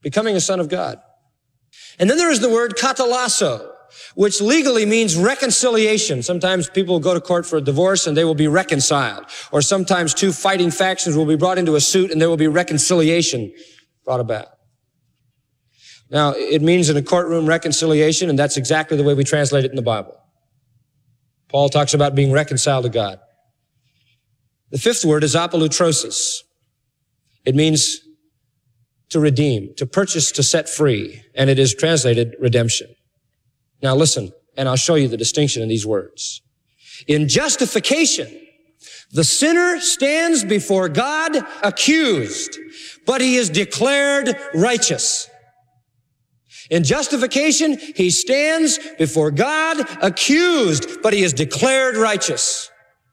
becoming a son of God. And then there is the word katalasso, which legally means reconciliation. Sometimes people go to court for a divorce and they will be reconciled. Or sometimes two fighting factions will be brought into a suit and there will be reconciliation brought about. Now, it means in a courtroom reconciliation, and that's exactly the way we translate it in the Bible. Paul talks about being reconciled to God. The fifth word is apolutrosis. It means to redeem, to purchase, to set free, and it is translated redemption. Now listen, and I'll show you the distinction in these words. In justification, the sinner stands before God accused, but he is declared righteous. In justification, he stands before God accused, but he is declared righteous.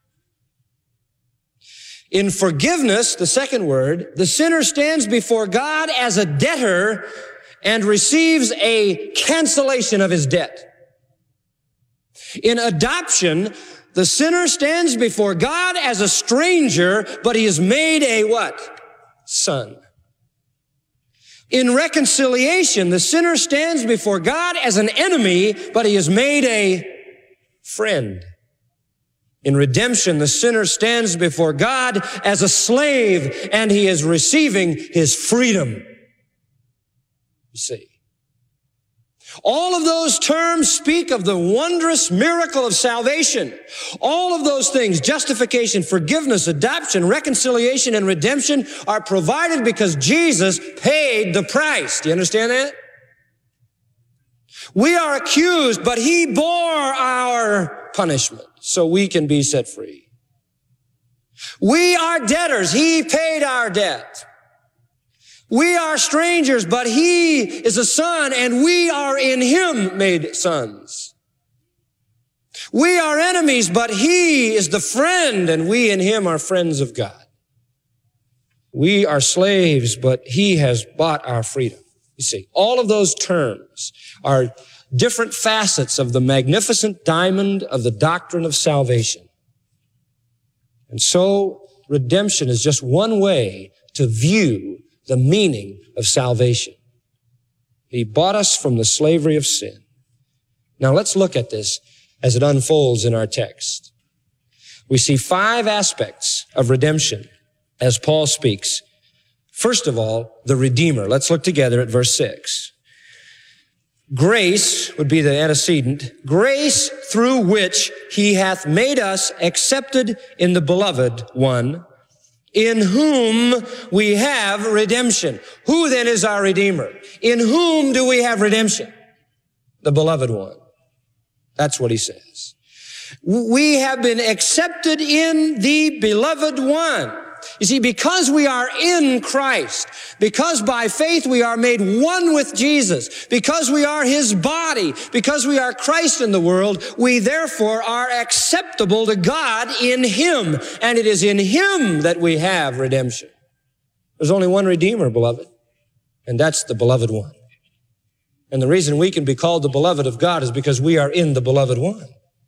In forgiveness, the second word, the sinner stands before God as a debtor and receives a cancellation of his debt. In adoption, the sinner stands before God as a stranger, but he is made a what? Son. In reconciliation, the sinner stands before God as an enemy, but he is made a friend. In redemption, the sinner stands before God as a slave, and he is receiving his freedom. You see. All of those terms speak of the wondrous miracle of salvation. All of those things, justification, forgiveness, adoption, reconciliation, and redemption, are provided because Jesus paid the price. Do you understand that? We are accused, but he bore our punishment so we can be set free. We are debtors. He paid our debt. We are strangers, but he is a son, and we are in him made sons. We are enemies, but he is the friend, and we in him are friends of God. We are slaves, but he has bought our freedom. You see, all of those terms are different facets of the magnificent diamond of the doctrine of salvation. And so redemption is just one way to view the meaning of salvation. He bought us from the slavery of sin. Now let's look at this as it unfolds in our text. We see 5 aspects of redemption as Paul speaks. First of all, the Redeemer. Let's look together at verse 6. Grace would be the antecedent. Grace through which he hath made us accepted in the beloved one, in whom we have redemption. Who then is our Redeemer? In whom do we have redemption? The beloved one. That's what he says. We have been accepted in the beloved one. You see, because we are in Christ, because by faith we are made one with Jesus, because we are his body, because we are Christ in the world, we therefore are acceptable to God in him. And it is in him that we have redemption. There's only one Redeemer, beloved, and that's the beloved one. And the reason we can be called the beloved of God is because we are in the beloved one.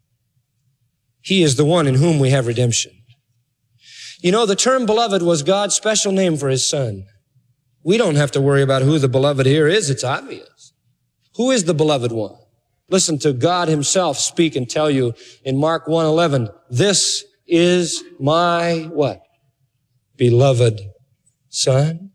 He is the one in whom we have redemption. You know, the term beloved was God's special name for his son. We don't have to worry about who the beloved here is. It's obvious. Who is the beloved one? Listen to God himself speak and tell you in Mark 1:11, this is my what? Beloved son.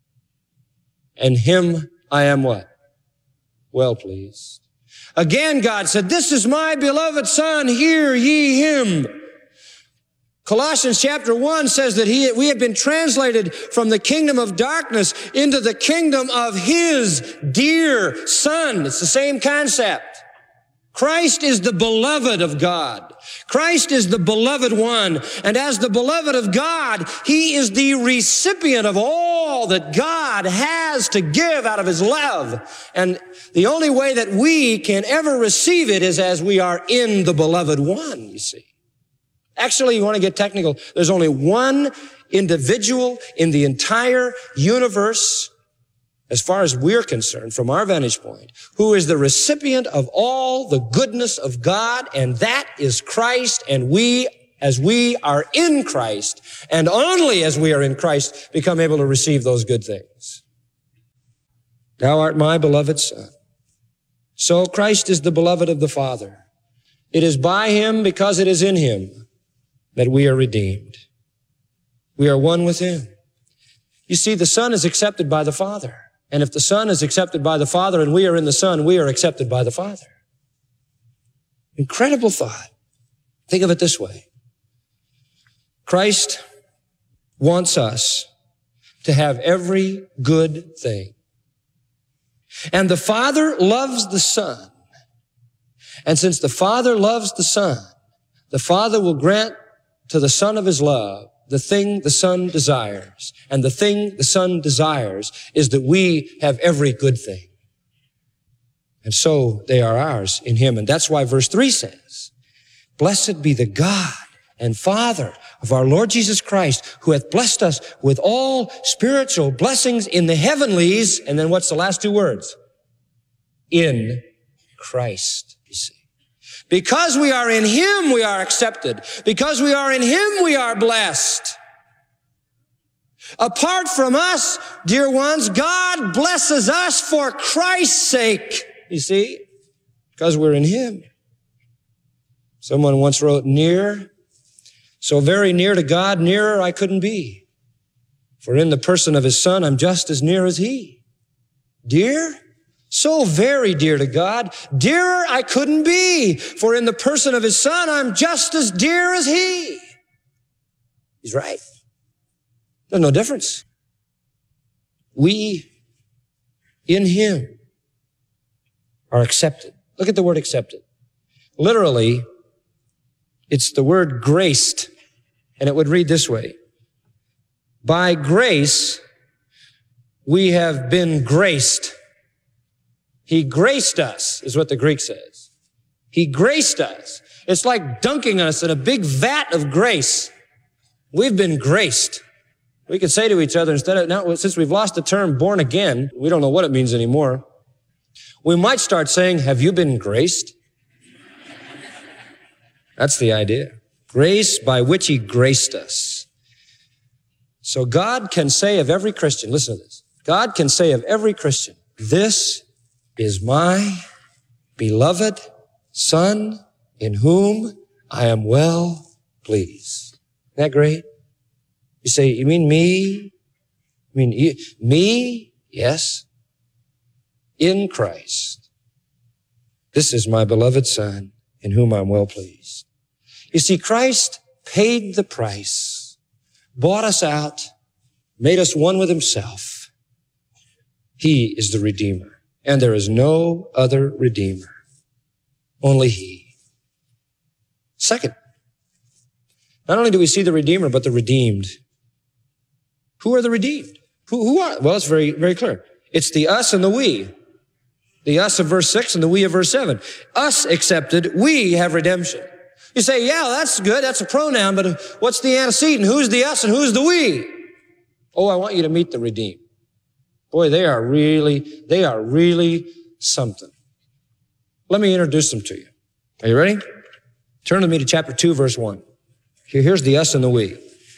And him I am what? Well pleased. Again, God said, this is my beloved son, hear ye him. Colossians chapter 1 says that we have been translated from the kingdom of darkness into the kingdom of his dear son. It's the same concept. Christ is the beloved of God. Christ is the beloved one. And as the beloved of God, he is the recipient of all that God has to give out of his love. And the only way that we can ever receive it is as we are in the beloved one, you see. Actually, you want to get technical, there's only one individual in the entire universe, as far as we're concerned, from our vantage point, who is the recipient of all the goodness of God, and that is Christ, and we, as we are in Christ, and only as we are in Christ, become able to receive those good things. Thou art my beloved Son. So Christ is the beloved of the Father. It is by him, because it is in him, that we are redeemed. We are one with him. You see, the Son is accepted by the Father. And if the Son is accepted by the Father and we are in the Son, we are accepted by the Father. Incredible thought. Think of it this way. Christ wants us to have every good thing. And the Father loves the Son. And since the Father loves the Son, the Father will grant to the Son of his love the thing the Son desires. And the thing the Son desires is that we have every good thing. And so they are ours in him. And that's why verse 3 says, Blessed be the God and Father of our Lord Jesus Christ, who hath blessed us with all spiritual blessings in the heavenlies. And then what's the last two words? In Christ, you see. Because we are in him, we are accepted. Because we are in him, we are blessed. Apart from us, dear ones, God blesses us for Christ's sake. You see, because we're in him. Someone once wrote, near, so very near to God, nearer I couldn't be. For in the person of his Son, I'm just as near as he. Dear? So very dear to God, dearer I couldn't be. For in the person of his Son, I'm just as dear as he. He's right. There's no difference. We, in him, are accepted. Look at the word accepted. Literally, it's the word graced, and it would read this way. By grace, we have been graced. He graced us, is what the Greek says. He graced us. It's like dunking us in a big vat of grace. We've been graced. We could say to each other, instead of, now, since we've lost the term born again, we don't know what it means anymore. We might start saying, have you been graced? That's the idea. Grace by which he graced us. So God can say of every Christian, listen to this. God can say of every Christian, this is my beloved Son in whom I am well pleased. Isn't that great? You say, you mean me? Me? Yes. In Christ. This is my beloved Son in whom I'm well pleased. You see, Christ paid the price, bought us out, made us one with himself. He is the Redeemer. And there is no other Redeemer. Only he. Second, not only do we see the Redeemer, but the redeemed. Who are the redeemed? Who are? Well, it's very, very clear. It's the us and the we. The us of verse 6 and the we of verse 7. Us accepted, we have redemption. You say, yeah, that's good. That's a pronoun, but what's the antecedent? Who's the us and who's the we? Oh, I want you to meet the redeemed. Boy, they are really something. Let me introduce them to you. Are you ready? Turn with me to chapter 2, verse 1. Here's the us and the we.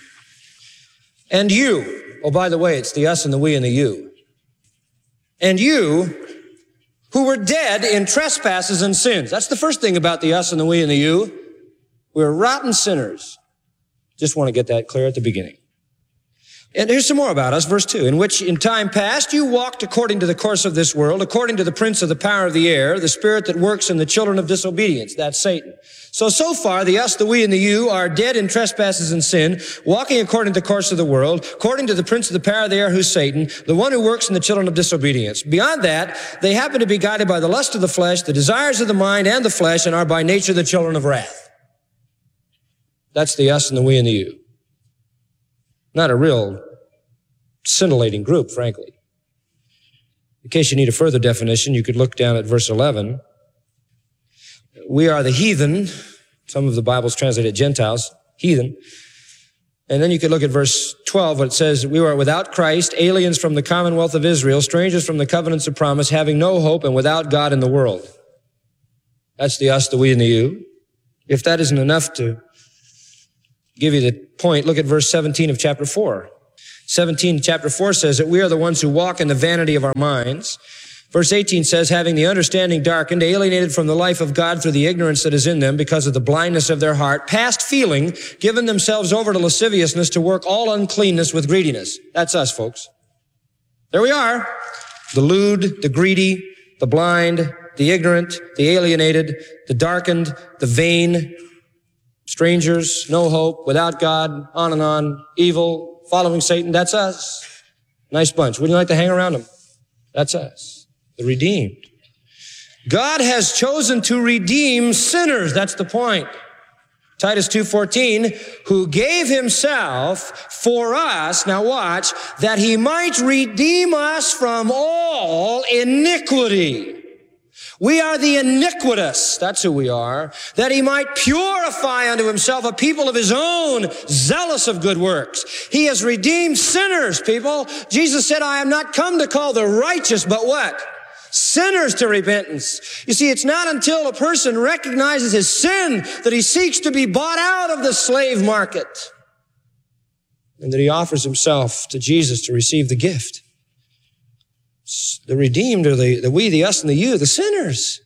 And you, oh, by the way, it's the us and the we and the you. And you, who were dead in trespasses and sins. That's the first thing about the us and the we and the you. We're rotten sinners. Just want to get that clear at the beginning. And here's some more about us, verse 2, in which in time past you walked according to the course of this world, according to the prince of the power of the air, the spirit that works in the children of disobedience. That's Satan. So far, the us, the we, and the you are dead in trespasses and sin, walking according to the course of the world, according to the prince of the power of the air, who's Satan, the one who works in the children of disobedience. Beyond that, they happen to be guided by the lust of the flesh, the desires of the mind and the flesh, and are by nature the children of wrath. That's the us and the we and the you. Not a real scintillating group, frankly. In case you need a further definition, you could look down at verse 11. We are the heathen. Some of the Bibles translate it Gentiles, heathen. And then you could look at verse 12, where it says, we are without Christ, aliens from the commonwealth of Israel, strangers from the covenants of promise, having no hope and without God in the world. That's the us, the we, and the you. If that isn't enough to give you the point, look at verse 17 of chapter 4. 17, chapter 4 says that we are the ones who walk in the vanity of our minds. Verse 18 says, having the understanding darkened, alienated from the life of God through the ignorance that is in them because of the blindness of their heart, past feeling, given themselves over to lasciviousness to work all uncleanness with greediness. That's us, folks. There we are. The lewd, the greedy, the blind, the ignorant, the alienated, the darkened, the vain, strangers, no hope, without God, on, evil, following Satan. That's us. Nice bunch. Wouldn't you like to hang around them? That's us, the redeemed. God has chosen to redeem sinners. That's the point. Titus 2:14, who gave himself for us, now watch, that he might redeem us from all iniquity. We are the iniquitous, that's who we are, that he might purify unto himself a people of his own, zealous of good works. He has redeemed sinners, people. Jesus said, I am not come to call the righteous, but what? Sinners to repentance. You see, it's not until a person recognizes his sin that he seeks to be bought out of the slave market and that he offers himself to Jesus to receive the gift. The redeemed are the we, the us, and the you, the sinners.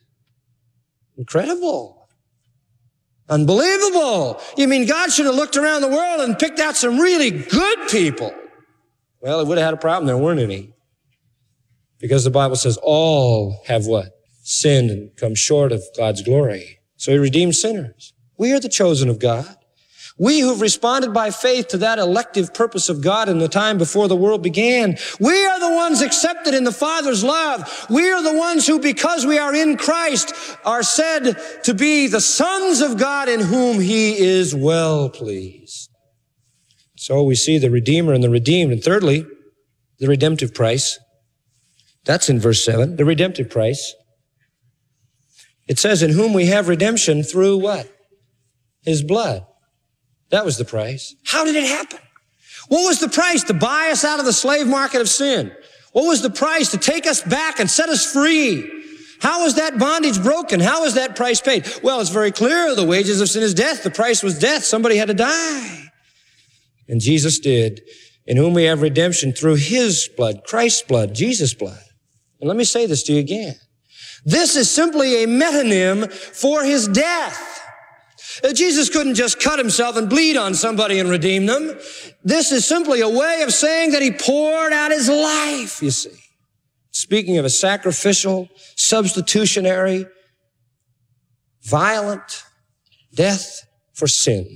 Incredible. Unbelievable. You mean God should have looked around the world and picked out some really good people? Well, he would have had a problem. There weren't any. Because the Bible says all have what? Sinned and come short of God's glory. So he redeemed sinners. We are the chosen of God. We who've responded by faith to that elective purpose of God in the time before the world began. We are the ones accepted in the Father's love. We are the ones who, because we are in Christ, are said to be the sons of God in whom he is well pleased. So we see the Redeemer and the redeemed. And thirdly, the redemptive price. That's in verse 7, the redemptive price. It says, in whom we have redemption through what? His blood. That was the price. How did it happen? What was the price to buy us out of the slave market of sin? What was the price to take us back and set us free? How was that bondage broken? How was that price paid? Well, it's very clear. The wages of sin is death. The price was death. Somebody had to die. And Jesus did. In whom we have redemption through his blood, Christ's blood, Jesus' blood. And let me say this to you again. This is simply a metonym for his death. Jesus couldn't just cut himself and bleed on somebody and redeem them. This is simply a way of saying that he poured out his life, you see. Speaking of a sacrificial, substitutionary, violent death for sin.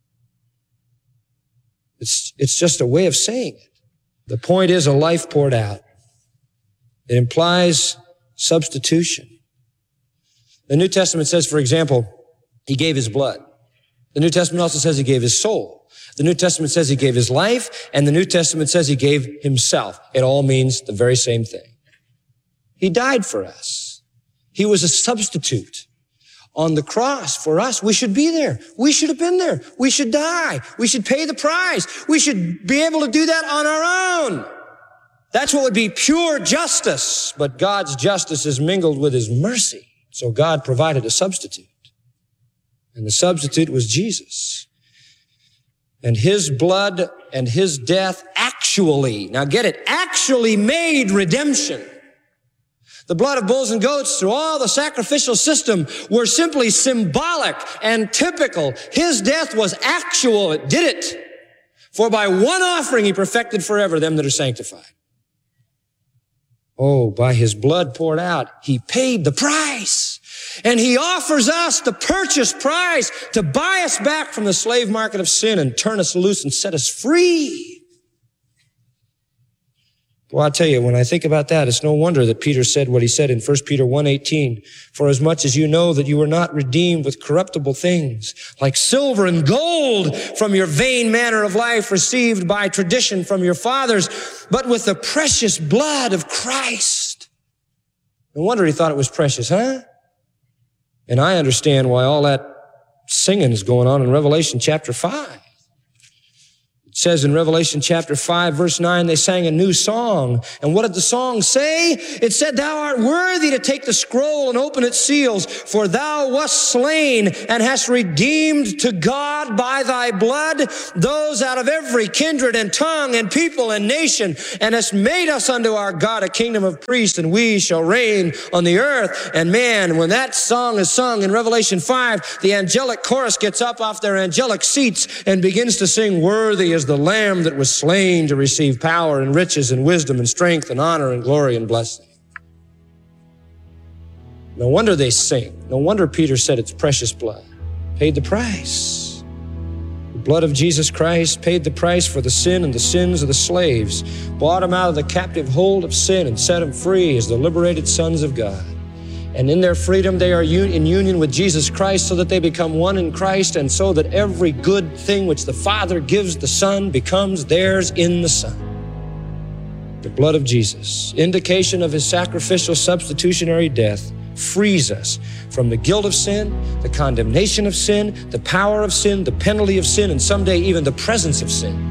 It's just a way of saying it. The point is a life poured out. It implies substitution. The New Testament says, for example, he gave his blood. The New Testament also says he gave his soul. The New Testament says he gave his life, and the New Testament says he gave himself. It all means the very same thing. He died for us. He was a substitute on the cross for us. We should be there. We should have been there. We should die. We should pay the price. We should be able to do that on our own. That's what would be pure justice. But God's justice is mingled with his mercy. So God provided a substitute. And the substitute was Jesus. And his blood and his death actually, now get it, actually made redemption. The blood of bulls and goats through all the sacrificial system were simply symbolic and typical. His death was actual. It did it. For by one offering he perfected forever them that are sanctified. Oh, by his blood poured out, he paid the price. And he offers us the purchase price to buy us back from the slave market of sin and turn us loose and set us free. Well, I tell you, when I think about that, it's no wonder that Peter said what he said in 1 Peter 1:18, for as much as you know that you were not redeemed with corruptible things, like silver and gold from your vain manner of life received by tradition from your fathers, but with the precious blood of Christ. No wonder he thought it was precious, huh? And I understand why all that singing is going on in Revelation chapter 5. says in Revelation chapter 5, verse 9, they sang a new song. And what did the song say? It said, thou art worthy to take the scroll and open its seals, for thou wast slain and hast redeemed to God by thy blood those out of every kindred and tongue and people and nation, and hast made us unto our God a kingdom of priests, and we shall reign on the earth. And man, when that song is sung in Revelation 5, the angelic chorus gets up off their angelic seats and begins to sing, worthy is the Lamb that was slain to receive power and riches and wisdom and strength and honor and glory and blessing. No wonder they sing. No wonder Peter said it's precious blood. Paid the price. The blood of Jesus Christ paid the price for the sin and the sins of the slaves, bought them out of the captive hold of sin and set them free as the liberated sons of God. And in their freedom, they are in union with Jesus Christ so that they become one in Christ, and so that every good thing which the Father gives the Son becomes theirs in the Son. The blood of Jesus, indication of his sacrificial substitutionary death, frees us from the guilt of sin, the condemnation of sin, the power of sin, the penalty of sin, and someday even the presence of sin.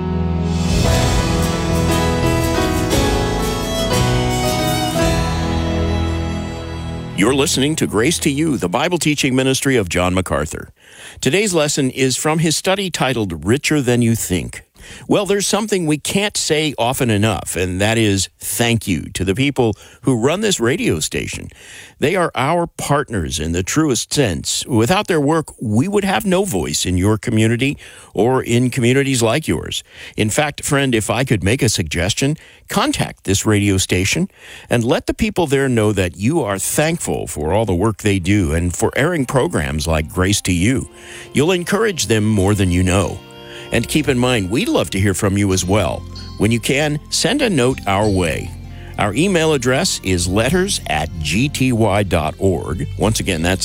You're listening to Grace to You, the Bible teaching ministry of John MacArthur. Today's lesson is from his study titled Richer Than You Think. Well, there's something we can't say often enough, and that is thank you to the people who run this radio station. They are our partners in the truest sense. Without their work, we would have no voice in your community or in communities like yours. In fact, friend, if I could make a suggestion, contact this radio station and let the people there know that you are thankful for all the work they do and for airing programs like Grace to You. You'll encourage them more than you know. And keep in mind, we'd love to hear from you as well. When you can, send a note our way. Our email address is letters@gty.org. Once again, that's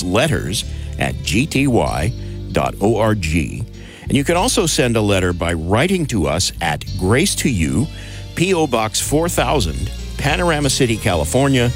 letters@gty.org. And you can also send a letter by writing to us at Grace to You, P.O. Box 4000, Panorama City, California,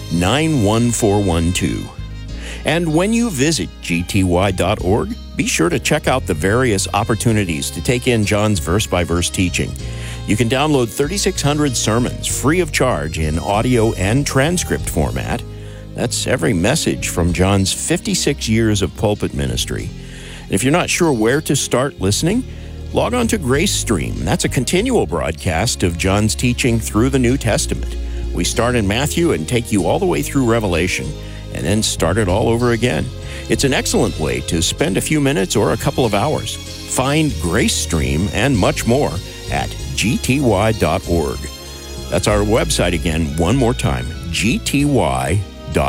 91412. And when you visit gty.org, be sure to check out the various opportunities to take in John's verse-by-verse teaching. You can download 3,600 sermons free of charge in audio and transcript format. That's every message from John's 56 years of pulpit ministry. And if you're not sure where to start listening, log on to Grace Stream. That's a continual broadcast of John's teaching through the New Testament. We start in Matthew and take you all the way through Revelation, and then start it all over again. It's an excellent way to spend a few minutes or a couple of hours. Find Grace Stream and much more at gty.org. That's our website again, one more time, gty.org.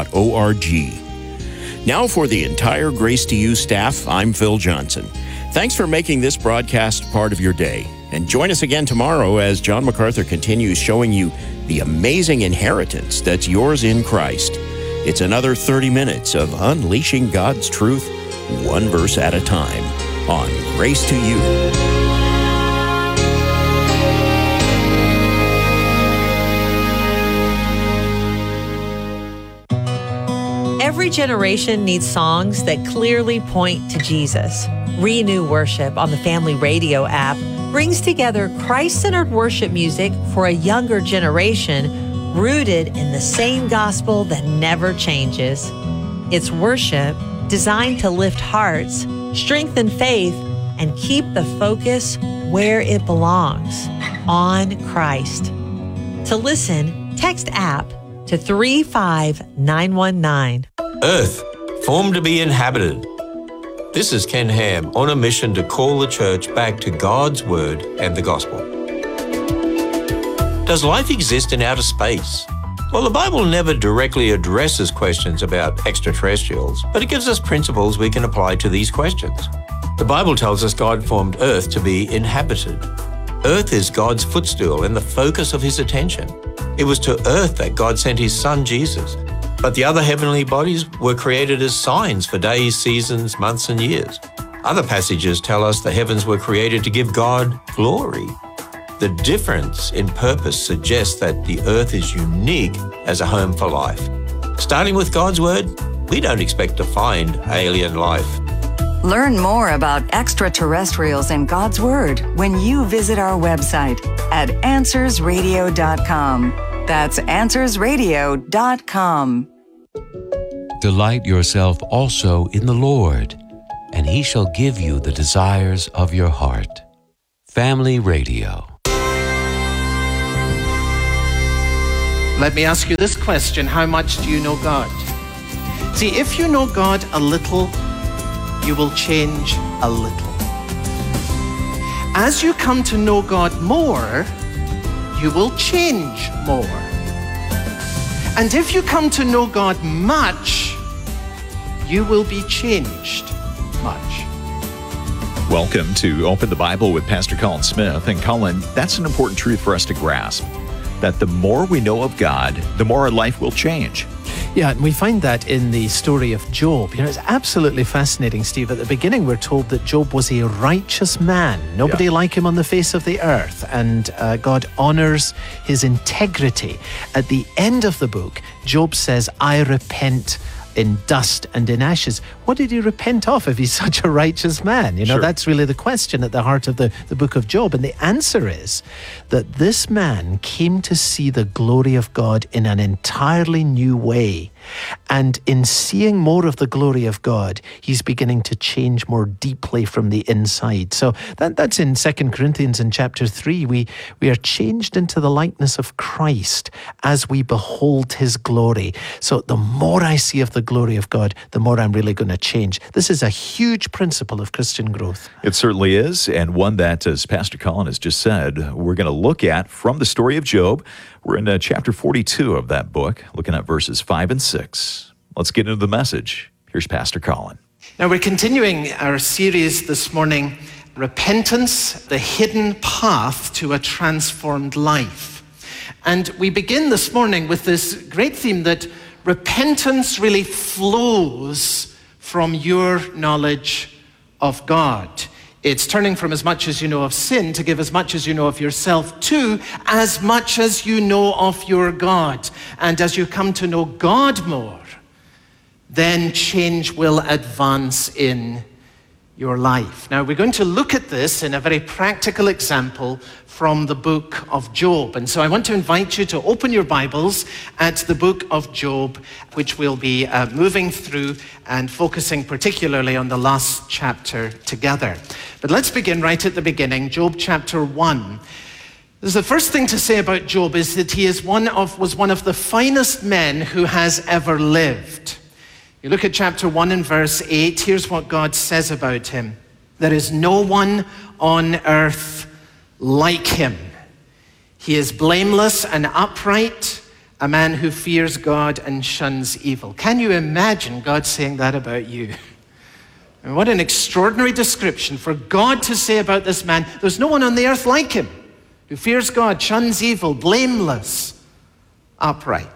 Now for the entire Grace to You staff, I'm Phil Johnson. Thanks for making this broadcast part of your day. And join us again tomorrow as John MacArthur continues showing you the amazing inheritance that's yours in Christ. It's another 30 minutes of unleashing God's truth, one verse at a time, on Grace to You. Every generation needs songs that clearly point to Jesus. Renew Worship on the Family Radio app brings together Christ-centered worship music for a younger generation, rooted in the same gospel that never changes. It's worship designed to lift hearts, strengthen faith, and keep the focus where it belongs, on Christ. To listen, text app to 35919. Earth, formed to be inhabited. This is Ken Ham on a mission to call the church back to God's Word and the Gospel. Does life exist in outer space? Well, the Bible never directly addresses questions about extraterrestrials, but it gives us principles we can apply to these questions. The Bible tells us God formed Earth to be inhabited. Earth is God's footstool and the focus of His attention. It was to Earth that God sent His Son, Jesus. But the other heavenly bodies were created as signs for days, seasons, months, and years. Other passages tell us the heavens were created to give God glory. The difference in purpose suggests that the earth is unique as a home for life. Starting with God's Word, we don't expect to find alien life. Learn more about extraterrestrials and God's Word when you visit our website at AnswersRadio.com. That's AnswersRadio.com. Delight yourself also in the Lord, and He shall give you the desires of your heart. Family Radio. Let me ask you this question. How much do you know God? See, if you know God a little, you will change a little. As you come to know God more, you will change more. And if you come to know God much, you will be changed much. Welcome to Open the Bible with Pastor Colin Smith. And Colin, that's an important truth for us to grasp, that the more we know of God, the more our life will change. Yeah, and we find that in the story of Job. You know, it's absolutely fascinating, Steve. At the beginning, we're told that Job was a righteous man. Nobody like him on the face of the earth. And God honors his integrity. At the end of the book, Job says, I repent in dust and in ashes. What did he repent of if he's such a righteous man? You know, Sure. That's really the question at the heart of the book of Job. And the answer is that this man came to see the glory of God in an entirely new way. And in seeing more of the glory of God, he's beginning to change more deeply from the inside. So that's in 2 Corinthians in chapter 3. We are changed into the likeness of Christ as we behold his glory. So the more I see of the glory of God, the more I'm really going to change. This is a huge principle of Christian growth. It certainly is, and one that, as Pastor Colin has just said, we're going to look at from the story of Job. We're in chapter 42 of that book, looking at verses 5 and 6. Let's get into the message. Here's Pastor Colin. Now we're continuing our series this morning, Repentance, the Hidden Path to a Transformed Life. And we begin this morning with this great theme that repentance really flows from your knowledge of God. It's turning from as much as you know of sin to give as much as you know of yourself to as much as you know of your God. And as you come to know God more, then change will advance in your life. Now, we're going to look at this in a very practical example from the book of Job. And so I want to invite you to open your Bibles at the book of Job, which we'll be moving through and focusing particularly on the last chapter together. But let's begin right at the beginning, Job chapter 1. The first thing to say about Job is that he was one of the finest men who has ever lived. You look at chapter 1 and verse 8, here's what God says about him. There is no one on earth like him. He is blameless and upright, a man who fears God and shuns evil. Can you imagine God saying that about you? And what an extraordinary description for God to say about this man. There's no one on the earth like him, who fears God, shuns evil, blameless, upright.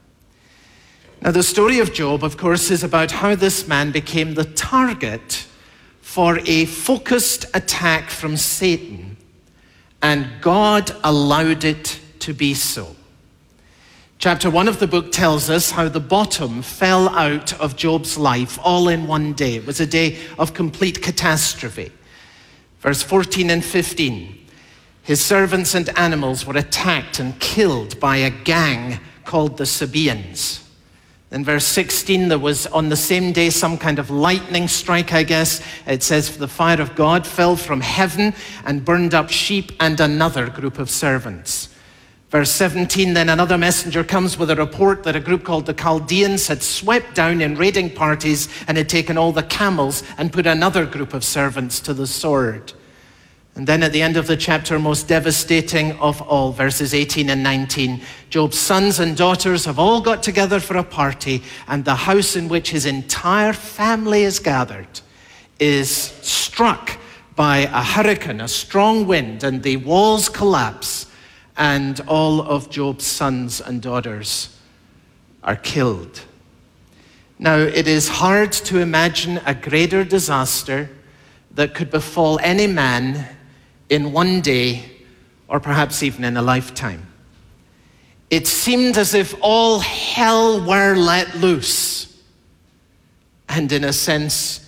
Now, the story of Job, of course, is about how this man became the target for a focused attack from Satan, and God allowed it to be so. Chapter 1 of the book tells us how the bottom fell out of Job's life all in one day. It was a day of complete catastrophe. Verse 14 and 15, his servants and animals were attacked and killed by a gang called the Sabaeans. In verse 16, there was on the same day some kind of lightning strike, I guess. It says, the fire of God fell from heaven and burned up sheep and another group of servants. Verse 17, then another messenger comes with a report that a group called the Chaldeans had swept down in raiding parties and had taken all the camels and put another group of servants to the sword. And then at the end of the chapter, most devastating of all, verses 18 and 19, Job's sons and daughters have all got together for a party, and the house in which his entire family is gathered is struck by a hurricane, a strong wind, and the walls collapse, and all of Job's sons and daughters are killed. Now, it is hard to imagine a greater disaster that could befall any man in one day, or perhaps even in a lifetime. It seemed as if all hell were let loose. And in a sense,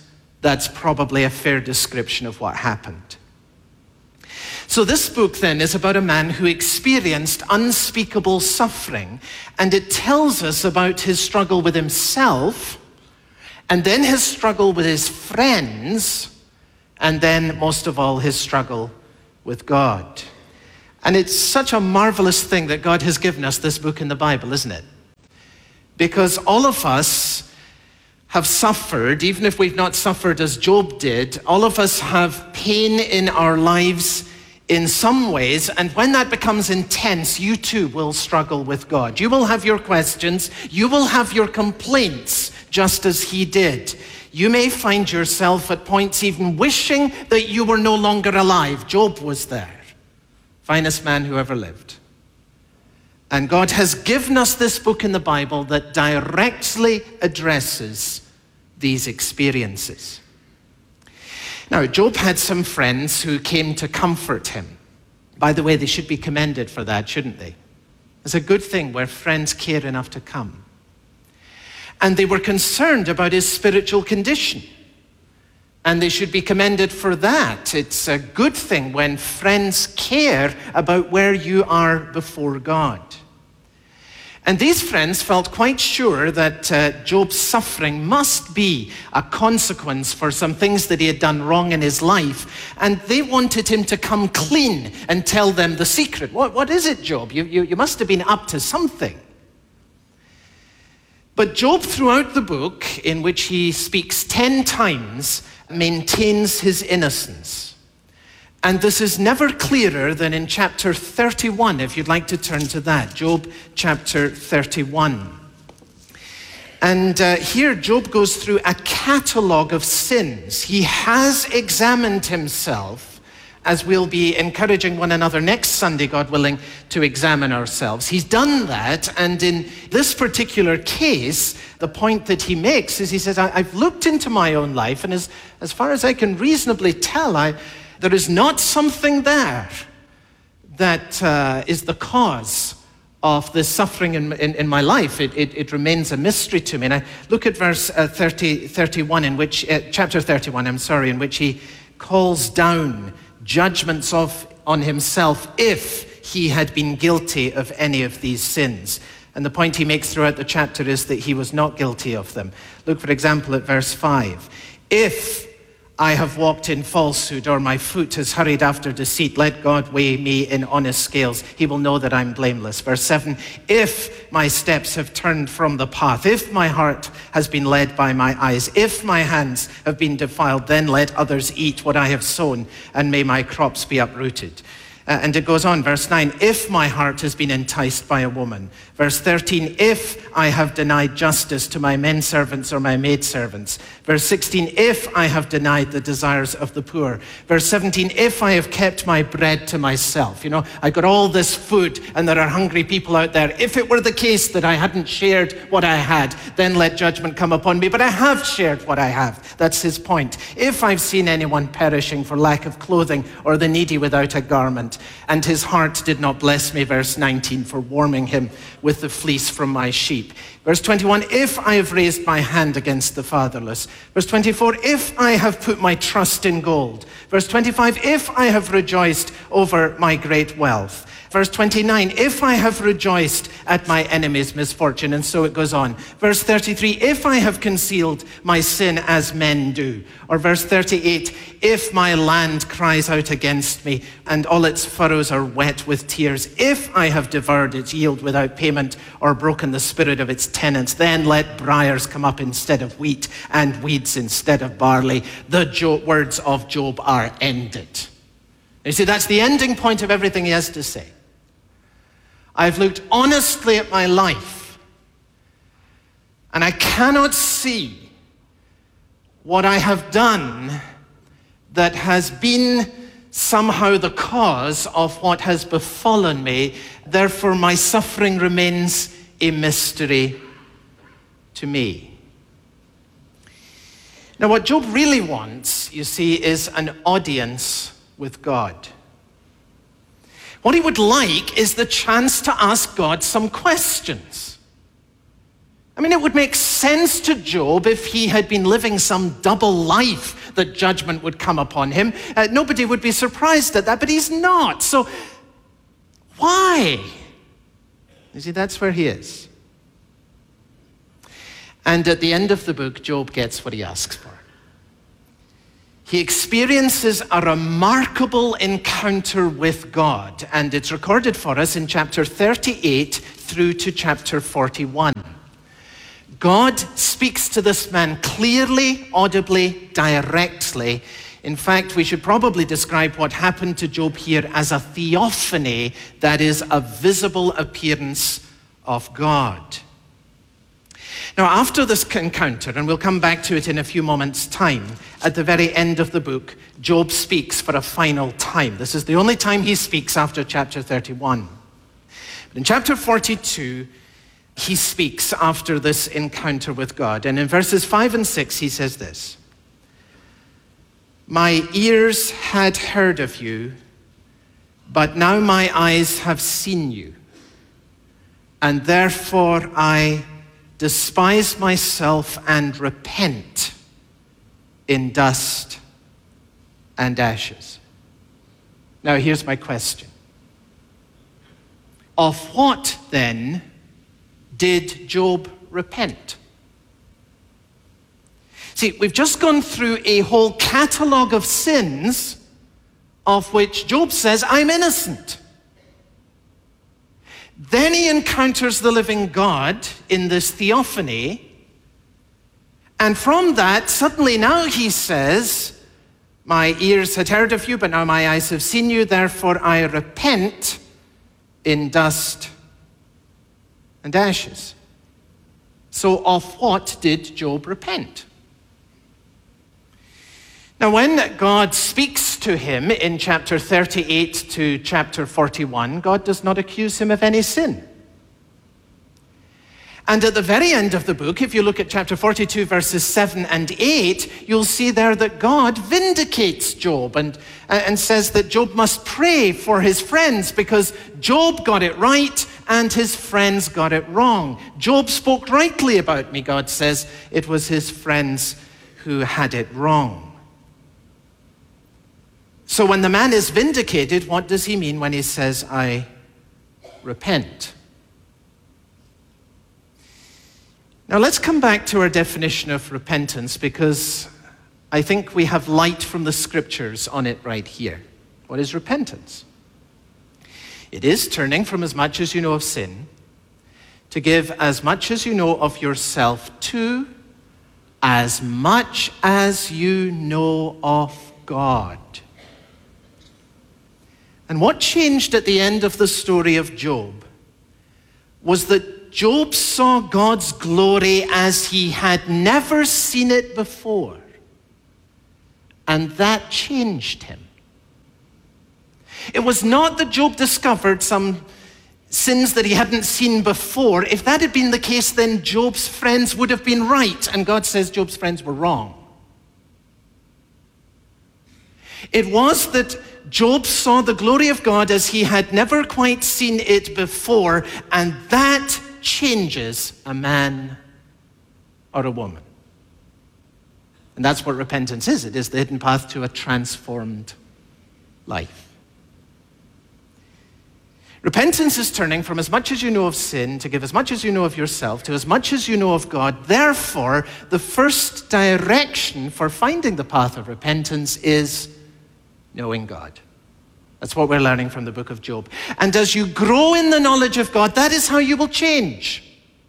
That's probably a fair description of what happened. So this book then is about a man who experienced unspeakable suffering, and it tells us about his struggle with himself, and then his struggle with his friends, and then most of all his struggle with God. And it's such a marvelous thing that God has given us this book in the Bible, isn't it? Because all of us have suffered, even if we've not suffered as Job did, all of us have pain in our lives in some ways, and when that becomes intense, you too will struggle with God. You will have your questions, you will have your complaints, just as he did. You may find yourself at points even wishing that you were no longer alive. Job was there. Finest man who ever lived. And God has given us this book in the Bible that directly addresses these experiences. Now, Job had some friends who came to comfort him. By the way, they should be commended for that, shouldn't they? It's a good thing where friends care enough to come. And they were concerned about his spiritual condition. And they should be commended for that. It's a good thing when friends care about where you are before God. And these friends felt quite sure that Job's suffering must be a consequence for some things that he had done wrong in his life. And they wanted him to come clean and tell them the secret. What is it, Job? You must have been up to something. But Job, throughout the book, in which he speaks 10 times, maintains his innocence. And this is never clearer than in chapter 31, if you'd like to turn to that. Job chapter 31. And here Job goes through a catalogue of sins. He has examined himself, as we'll be encouraging one another next Sunday, God willing, to examine ourselves. He's done that, and in this particular case, the point that he makes is he says, I've looked into my own life, and as far as I can reasonably tell, there is not something there that is the cause of the suffering in my life. It remains a mystery to me. And I look at verse 31, in which, chapter 31, in which he calls down judgments on himself if he had been guilty of any of these sins. And the point he makes throughout the chapter is that he was not guilty of them. Look, for example, at verse 5. If I have walked in falsehood, or my foot has hurried after deceit, let God weigh me in honest scales. He will know that I'm blameless. Verse 7, if my steps have turned from the path, if my heart has been led by my eyes, if my hands have been defiled, then let others eat what I have sown, and may my crops be uprooted. And it goes on, verse 9, if my heart has been enticed by a woman. Verse 13, if I have denied justice to my men servants or my maid servants. Verse 16, if I have denied the desires of the poor. Verse 17, if I have kept my bread to myself. You know, I got all this food and there are hungry people out there. If it were the case that I hadn't shared what I had, then let judgment come upon me. But I have shared what I have. That's his point. If I've seen anyone perishing for lack of clothing, or the needy without a garment, and his heart did not bless me, verse 19, for warming him with the fleece from my sheep. Verse 21, if I have raised my hand against the fatherless. Verse 24, if I have put my trust in gold. Verse 25, if I have rejoiced over my great wealth. Verse 29, if I have rejoiced at my enemy's misfortune, and so it goes on. Verse 33, if I have concealed my sin as men do. Or verse 38, if my land cries out against me, and all its furrows are wet with tears, if I have devoured its yield without payment, or broken the spirit of its tenants, then let briars come up instead of wheat, and weeds instead of barley. The words of Job are ended. You see, that's the ending point of everything he has to say. I've looked honestly at my life, and I cannot see what I have done that has been somehow the cause of what has befallen me. Therefore, my suffering remains a mystery to me. Now, what Job really wants, you see, is an audience with God. What he would like is the chance to ask God some questions. I mean, it would make sense to Job if he had been living some double life that judgment would come upon him. Nobody would be surprised at that, but he's not. So why? You see, that's where he is. And at the end of the book, Job gets what he asks for. He experiences a remarkable encounter with God, and it's recorded for us in chapter 38 through to chapter 41. God speaks to this man clearly, audibly, directly. In fact, we should probably describe what happened to Job here as a theophany, that is, a visible appearance of God. Now, after this encounter, and we'll come back to it in a few moments' time, at the very end of the book, Job speaks for a final time. This is the only time he speaks after chapter 31. But in chapter 42, he speaks after this encounter with God. And in verses 5 and 6, he says this: "My ears had heard of you, but now my eyes have seen you. And therefore I despise myself and repent in dust and ashes." Now here's my question. Of what then did Job repent? See, we've just gone through a whole catalogue of sins of which Job says, I'm innocent. Then he encounters the living God in this theophany, and from that, suddenly now he says, my ears had heard of you, but now my eyes have seen you, therefore I repent in dust and ashes. So of what did Job repent? Now, when God speaks to him in chapter 38 to chapter 41, God does not accuse him of any sin. And at the very end of the book, if you look at chapter 42, verses 7 and 8, you'll see there that God vindicates Job and says that Job must pray for his friends because Job got it right and his friends got it wrong. Job spoke rightly about me, God says. It was his friends who had it wrong. So when the man is vindicated, what does he mean when he says, I repent? Now let's come back to our definition of repentance, because I think we have light from the scriptures on it right here. What is repentance? It is turning from as much as you know of sin to give as much as you know of yourself to as much as you know of God. And what changed at the end of the story of Job was that Job saw God's glory as he had never seen it before. And that changed him. It was not that Job discovered some sins that he hadn't seen before. If that had been the case, then Job's friends would have been right, and God says Job's friends were wrong. It was that Job saw the glory of God as he had never quite seen it before, and that changes a man or a woman. And that's what repentance is. It is the hidden path to a transformed life. Repentance is turning from as much as you know of sin to give as much as you know of yourself to as much as you know of God. Therefore, the first direction for finding the path of repentance is knowing God. That's what we're learning from the book of Job. And as you grow in the knowledge of God, that is how you will change.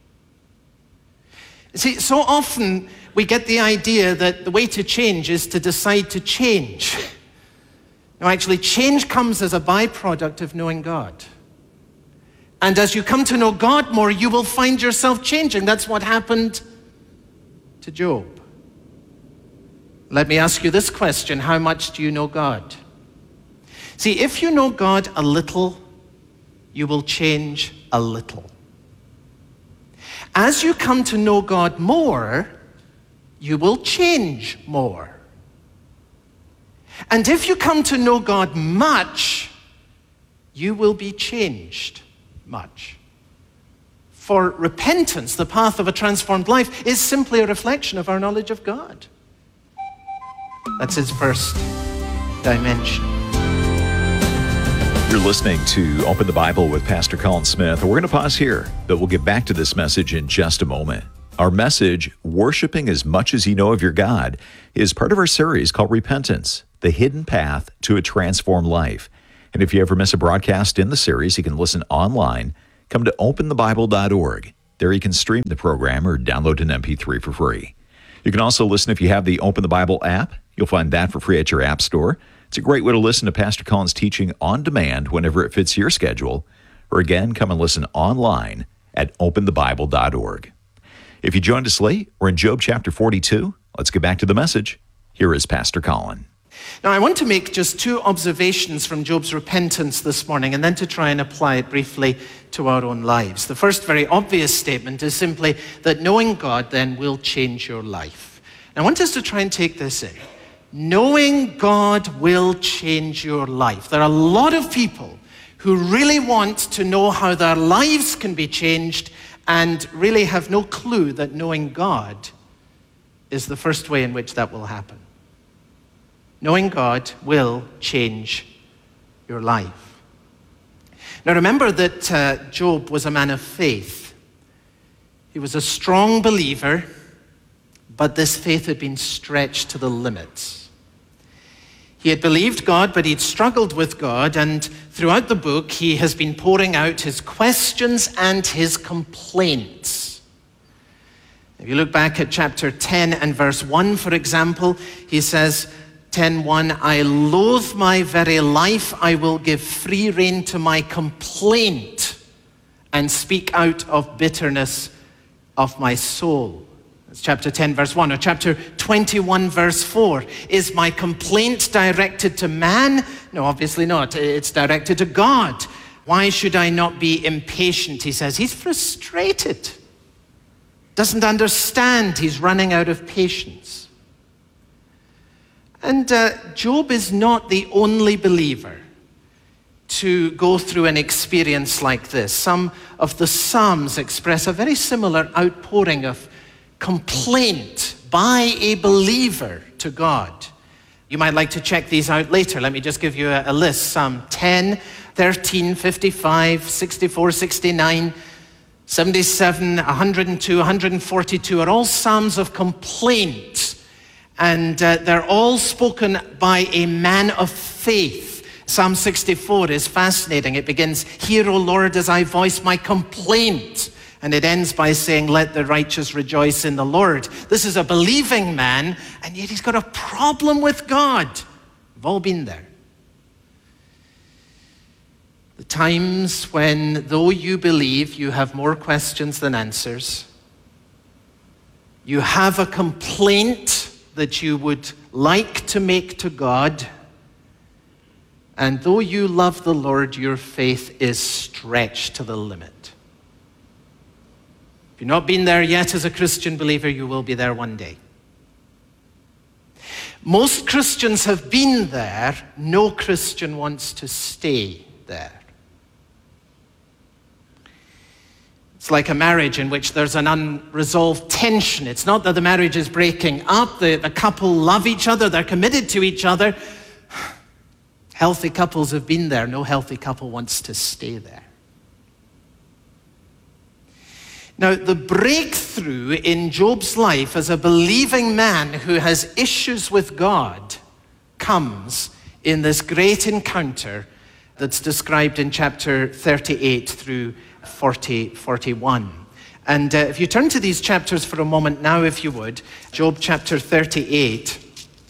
See, so often we get the idea that the way to change is to decide to change. No, actually, change comes as a byproduct of knowing God. And as you come to know God more, you will find yourself changing. That's what happened to Job. Let me ask you this question: how much do you know God? See, if you know God a little, you will change a little. As you come to know God more, you will change more. And if you come to know God much, you will be changed much. for repentance, the path of a transformed life, is simply a reflection of our knowledge of God. That's his first dimension. You're listening to Open the Bible with Pastor Colin Smith. We're going to pause here, but we'll get back to this message in just a moment. Our message, Worshiping as Much as You Know of Your God, is part of our series called Repentance, the Hidden Path to a Transformed Life. And if you ever miss a broadcast in the series, you can listen online. Come to openthebible.org. There you can stream the program or download an MP3 for free. You can also listen if you have the Open the Bible app. You'll find that for free at your app store. It's a great way to listen to Pastor Colin's teaching on demand whenever it fits your schedule. Or again, come and listen online at openthebible.org. If you joined us late, we're in Job chapter 42. Let's get back to the message. Here is Pastor Colin. Now, I want to make just two observations from Job's repentance this morning and then to try and apply it briefly to our own lives. The first very obvious statement is simply that knowing God then will change your life. And I want us to try and take this in. Knowing God will change your life. There are a lot of people who really want to know how their lives can be changed and really have no clue that knowing God is the first way in which that will happen. Knowing God will change your life. Now remember that Job was a man of faith. He was a strong believer, but this faith had been stretched to the limits. He had believed God, but he'd struggled with God, and throughout the book, he has been pouring out his questions and his complaints. If you look back at chapter 10 and verse 1, for example, he says, 10:1, I loathe my very life, I will give free rein to my complaint and speak out of bitterness of my soul. That's chapter 10, verse 1. Or chapter 21, verse 4. Is my complaint directed to man? No, obviously not. It's directed to God. Why should I not be impatient? He says. He's frustrated. Doesn't understand. He's running out of patience. And Job is not the only believer to go through an experience like this. Some of the Psalms express a very similar outpouring of complaint by a believer to God. You might like to check these out later. Let me just give you a list. Psalm 10, 13, 55, 64, 69, 77, 102, 142 are all psalms of complaint. And they're all spoken by a man of faith. Psalm 64 is fascinating. It begins, Hear, O Lord, as I voice my complaint. And it ends by saying, let the righteous rejoice in the Lord. This is a believing man, and yet he's got a problem with God. We've all been there. The times when, though you believe, you have more questions than answers. You have a complaint that you would like to make to God. And though you love the Lord, your faith is stretched to the limit. If you've not been there yet as a Christian believer, you will be there one day. Most Christians have been there. No Christian wants to stay there. It's like a marriage in which there's an unresolved tension. It's not that the marriage is breaking up. The couple love each other. They're committed to each other. Healthy couples have been there. No healthy couple wants to stay there. Now, the breakthrough in Job's life as a believing man who has issues with God comes in this great encounter that's described in chapter 38 through 41. And if you turn to these chapters for a moment now, if you would, Job chapter 38,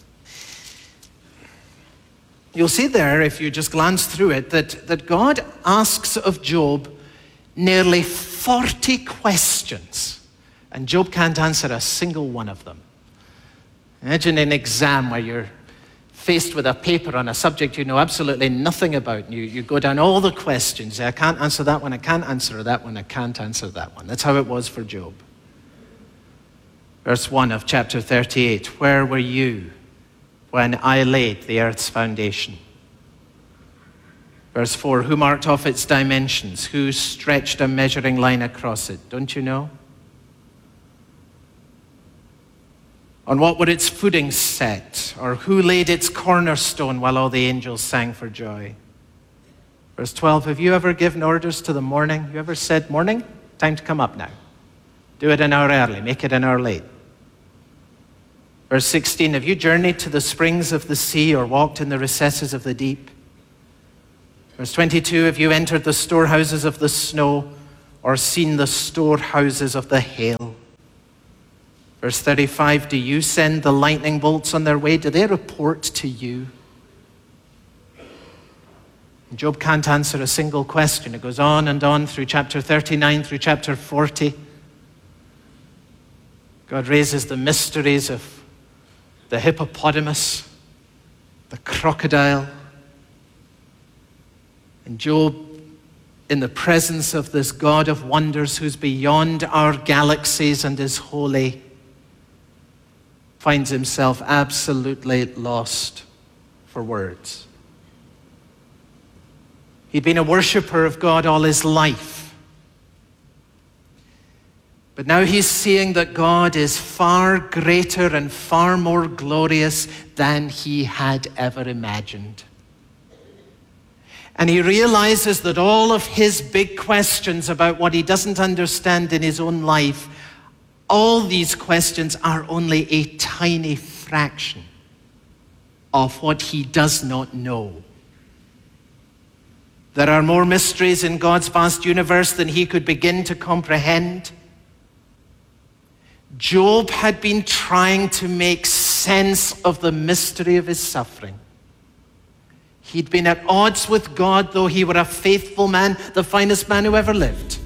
you'll see there, if you just glance through it, that God asks of Job nearly 40 questions, and Job can't answer a single one of them. Imagine an exam where you're faced with a paper on a subject you know absolutely nothing about, and you go down all the questions. I can't answer that one, I can't answer that one, I can't answer that one. That's how it was for Job. Verse 1 of chapter 38, where were you when I laid the earth's foundation? Verse 4, who marked off its dimensions? Who stretched a measuring line across it? Don't you know? On what were its footings set? Or who laid its cornerstone while all the angels sang for joy? Verse 12, have you ever given orders to the morning? Have you ever said, morning, time to come up now. Do it an hour early, make it an hour late. Verse 16, have you journeyed to the springs of the sea or walked in the recesses of the deep? Verse 22, have you entered the storehouses of the snow or seen the storehouses of the hail? Verse 35, do you send the lightning bolts on their way? Do they report to you? Job can't answer a single question. It goes on and on through chapter 39, through chapter 40. God raises the mysteries of the hippopotamus, the crocodile. And Job, in the presence of this God of wonders who's beyond our galaxies and is holy, finds himself absolutely lost for words. He'd been a worshiper of God all his life. But now he's seeing that God is far greater and far more glorious than he had ever imagined. And he realizes that all of his big questions about what he doesn't understand in his own life, all these questions are only a tiny fraction of what he does not know. There are more mysteries in God's vast universe than he could begin to comprehend. Job had been trying to make sense of the mystery of his suffering. He'd been at odds with God, though he were a faithful man, the finest man who ever lived.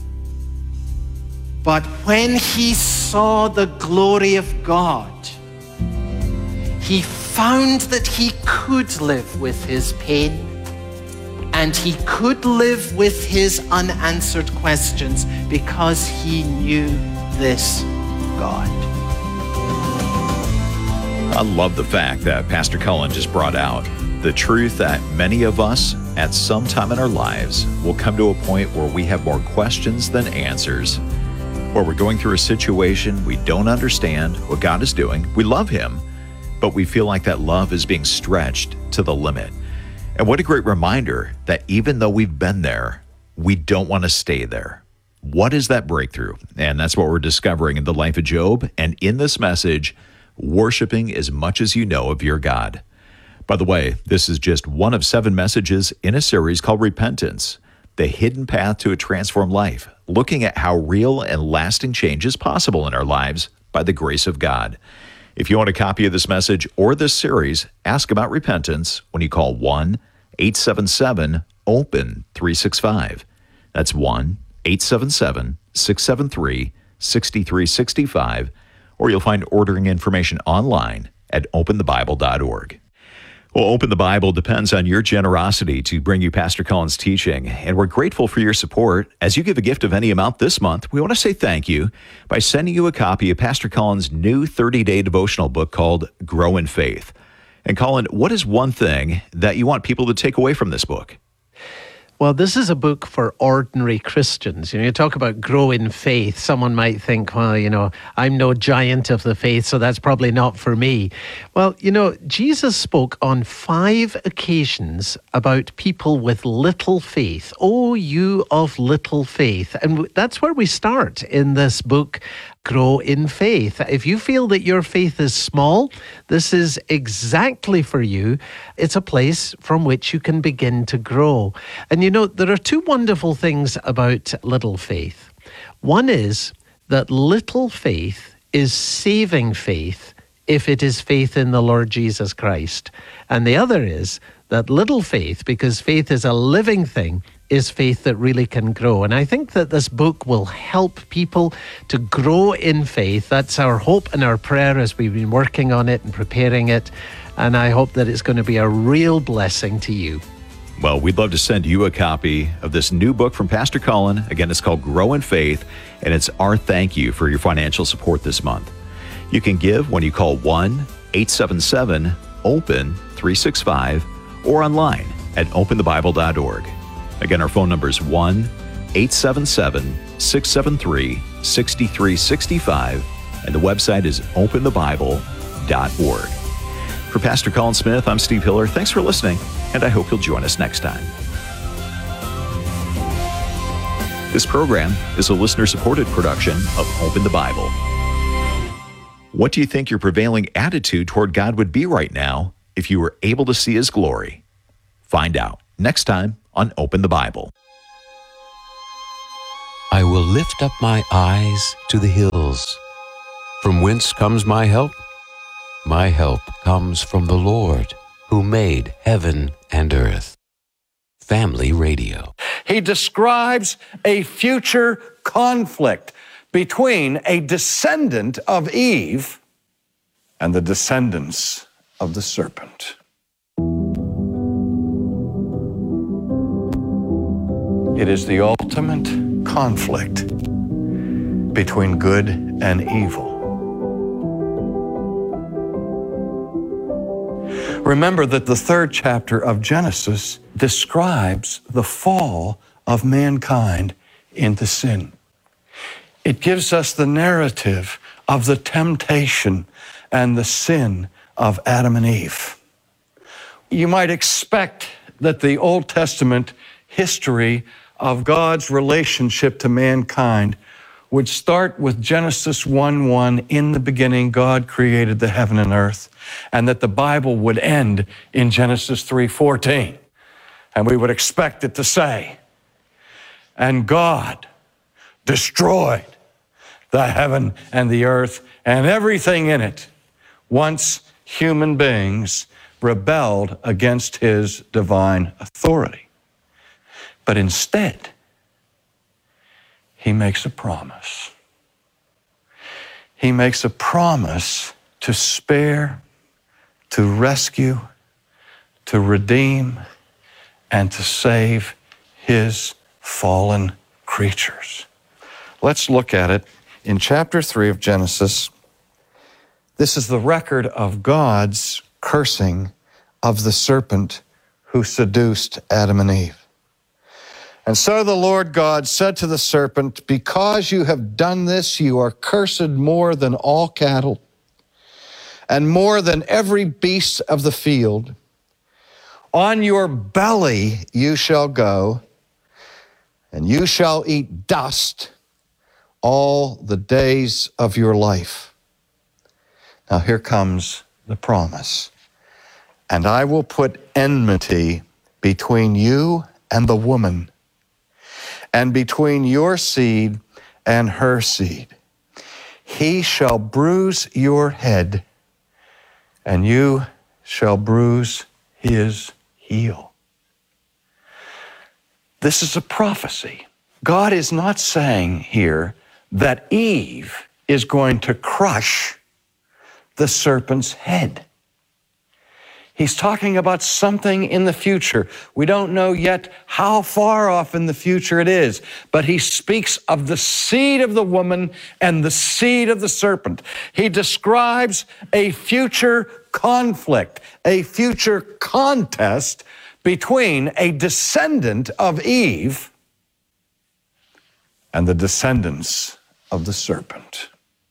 But when he saw the glory of God, he found that he could live with his pain. And he could live with his unanswered questions because he knew this God. I love the fact that Pastor Cullen just brought out the truth that many of us at some time in our lives will come to a point where we have more questions than answers, where we're going through a situation we don't understand what God is doing. We love him, but we feel like that love is being stretched to the limit. And what a great reminder that even though we've been there, we don't want to stay there. What is that breakthrough? And that's what we're discovering in the life of Job. And in this message, worshiping as much as you know of your God. By the way, this is just one of 7 messages in a series called Repentance, the hidden path to a transformed life, looking at how real and lasting change is possible in our lives by the grace of God. If you want a copy of this message or this series, ask about repentance when you call 1-877-OPEN-365. That's 1-877-673-6365, or you'll find ordering information online at openthebible.org. Well, Open the Bible depends on your generosity to bring you Pastor Cullen's teaching, and we're grateful for your support. As you give a gift of any amount this month, we want to say thank you by sending you a copy of Pastor Cullen's new 30-day devotional book called Grow in Faith. And Cullen, what is one thing that you want people to take away from this book? Well, this is a book for ordinary Christians. You talk about grow in faith. Someone might think, well, I'm no giant of the faith, so that's probably not for me. Well, Jesus spoke on 5 occasions about people with little faith. Oh, you of little faith. And that's where we start in this book, Grow in Faith. If you feel that your faith is small, this is exactly for you. It's a place from which you can begin to grow. And there are 2 wonderful things about little faith. One is that little faith is saving faith if it is faith in the Lord Jesus Christ. And the other is that little faith, because faith is a living thing, is faith that really can grow. And I think that this book will help people to grow in faith. That's our hope and our prayer as we've been working on it and preparing it. And I hope that it's going to be a real blessing to you. Well, we'd love to send you a copy of this new book from Pastor Cullen. Again, it's called Grow in Faith, and it's our thank you for your financial support this month. You can give when you call 1-877-OPEN-365 or online at openthebible.org. Again, our phone number is 1-877-673-6365, and the website is openthebible.org. For Pastor Colin Smith, I'm Steve Hiller. Thanks for listening, and I hope you'll join us next time. This program is a listener-supported production of Open the Bible. What do you think your prevailing attitude toward God would be right now if you were able to see His glory? Find out next time on Open the Bible. I will lift up my eyes to the hills. From whence comes my help? My help comes from the Lord, who made heaven and earth. Family Radio. He describes a future conflict between a descendant of Eve and the descendants of the serpent. It is the ultimate conflict between good and evil. Remember that the 3rd chapter of Genesis describes the fall of mankind into sin. It gives us the narrative of the temptation and the sin of Adam and Eve. You might expect that the Old Testament history of God's relationship to mankind would start with Genesis 1:1, in the beginning God created the heaven and earth, and that the Bible would end in Genesis 3:14. And we would expect it to say, and God destroyed the heaven and the earth and everything in it once human beings rebelled against His divine authority. But instead, He makes a promise. He makes a promise to spare, to rescue, to redeem, and to save His fallen creatures. Let's look at it in chapter 3 of Genesis. This is the record of God's cursing of the serpent who seduced Adam and Eve. And so the Lord God said to the serpent, because you have done this, you are cursed more than all cattle, and more than every beast of the field. On your belly you shall go, and you shall eat dust all the days of your life. Now here comes the promise. And I will put enmity between you and the woman, and between your seed and her seed. He shall bruise your head, and you shall bruise his heel. This is a prophecy. God is not saying here that Eve is going to crush the serpent's head. He's talking about something in the future. We don't know yet how far off in the future it is, but he speaks of the seed of the woman and the seed of the serpent. He describes a future conflict, a future contest between a descendant of Eve and the descendants of the serpent.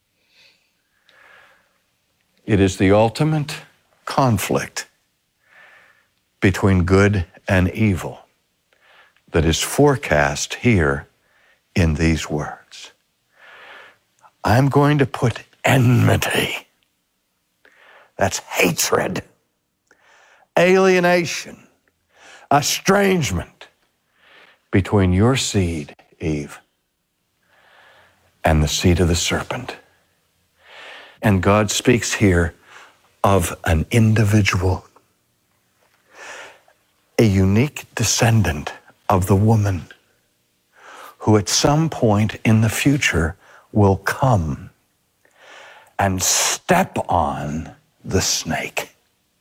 It is the ultimate conflict between good and evil that is forecast here in these words. I'm going to put enmity. That's hatred, alienation, estrangement between your seed, Eve, and the seed of the serpent. And God speaks here of an individual, a unique descendant of the woman who at some point in the future will come and step on the snake.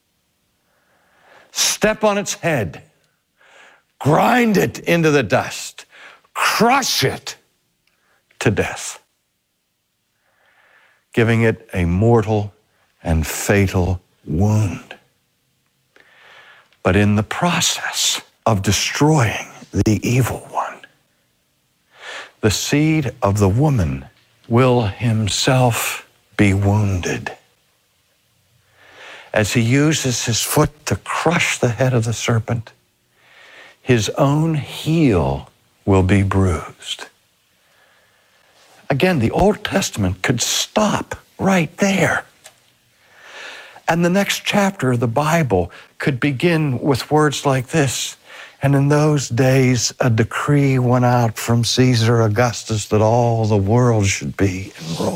Step on its head, grind it into the dust, crush it to death, giving it a mortal and fatal wound. But in the process of destroying the evil one, the seed of the woman will himself be wounded as he uses his foot to crush the head of the serpent. His own heel will be bruised. Again, the Old Testament could stop right there. And the next chapter of the Bible could begin with words like this. And in those days, a decree went out from Caesar Augustus that all the world should be enrolled.